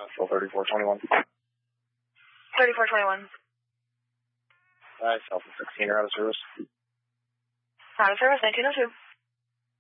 Full 3421. 3421. Alpha 16, you're out of service. Out of service, 1902.